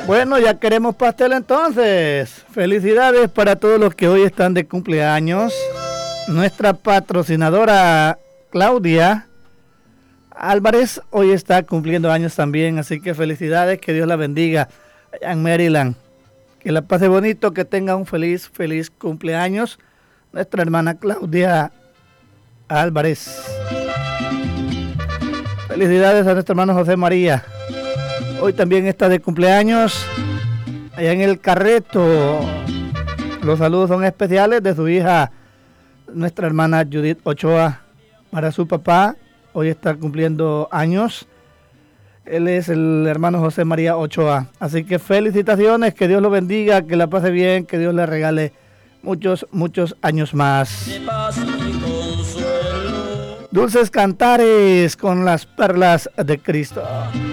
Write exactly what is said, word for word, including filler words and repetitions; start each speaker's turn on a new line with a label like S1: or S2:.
S1: Bueno, ya queremos pastel entonces. Felicidades para todos los que hoy están de cumpleaños. Nuestra patrocinadora Claudia Álvarez hoy está cumpliendo años también, así que felicidades, que Dios la bendiga allá en Maryland. Que la pase bonito, que tenga un feliz, feliz cumpleaños. Nuestra hermana Claudia Álvarez. Felicidades a nuestro hermano José María. Hoy también está de cumpleaños allá en el Carreto. Los saludos son especiales de su hija, nuestra hermana Judith Ochoa, para su papá. Hoy está cumpliendo años. Él es el hermano José María Ochoa. Así que felicitaciones, que Dios lo bendiga, que la pase bien, que Dios le regale muchos, muchos años más. Dulces cantares con las perlas de Cristo.